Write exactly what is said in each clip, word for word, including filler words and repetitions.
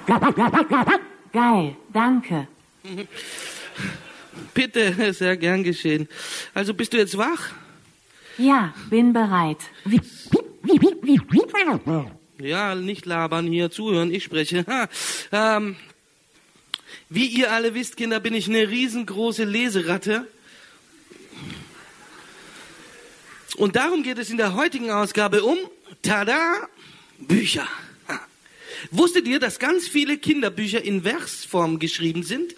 Geil, danke. Bitte, sehr gern geschehen. Also bist du jetzt wach? Ja, bin bereit. Wie, wie, wie, wie, wie. Ja, nicht labern hier, zuhören, ich spreche. Ha, ähm, wie ihr alle wisst, Kinder, bin ich eine riesengroße Leseratte. Und darum geht es in der heutigen Ausgabe um, tada, Bücher. Ha. Wusstet ihr, dass ganz viele Kinderbücher in Versform geschrieben sind?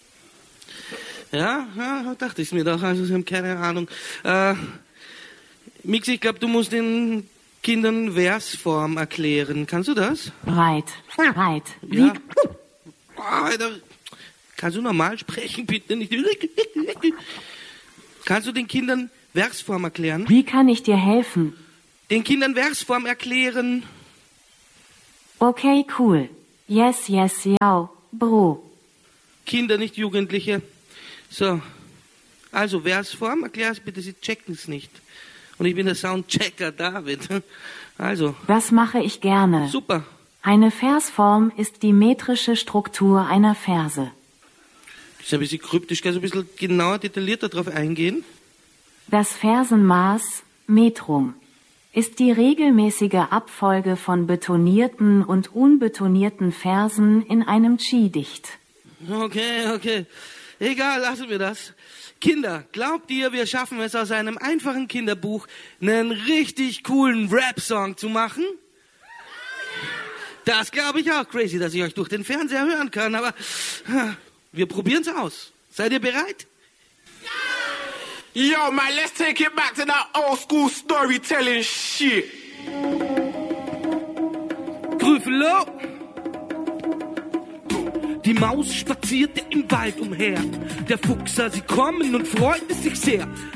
Ja, ja, dachte ich mir doch, also ich habe keine Ahnung. Äh, Mixi, ich glaube, du musst den Kindern Versform erklären. Kannst du das? Bereit, bereit. Wie, Ja. Oh, Alter. Kannst du normal sprechen, bitte? Nicht. Kannst du den Kindern Versform erklären? wie kann ich dir helfen? Den Kindern Versform erklären. Okay, cool. Yes, yes, ja, Bro. Kinder, nicht Jugendliche. So. Also, Versform, erklär's bitte, sie checken es nicht. Und ich bin der Soundchecker David. Also, Das mache ich gerne. super. Eine Versform ist die metrische Struktur einer Verse. Das ist ein bisschen kryptisch. Kannst du ein bisschen genauer, detaillierter darauf eingehen? Das Versenmaß, Metrum, ist die regelmäßige Abfolge von betonierten und unbetonierten Versen in einem Chi-Dicht. Okay, okay. Egal, lassen wir das. Kinder, glaubt ihr, wir schaffen es aus einem einfachen Kinderbuch, einen richtig coolen Rap-Song zu machen? Das glaube ich auch. Crazy, dass ich euch durch den Fernseher hören kann, aber wir probieren es aus. Seid ihr bereit? Yo, man, let's take it back to that old school storytelling shit. Grüffelo! Die Maus spazierte im Wald umher. Der Fuchs sah sie kommen und freute sich sehr.